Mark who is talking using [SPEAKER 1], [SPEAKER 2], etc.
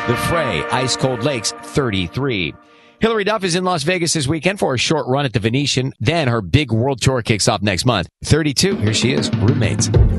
[SPEAKER 1] The Fray, Ice Cold Lakes, 33. Hilary Duff is in Las Vegas this weekend for a short run at the Venetian. Then her big world tour kicks off next month. 32. Here she is, Roommates.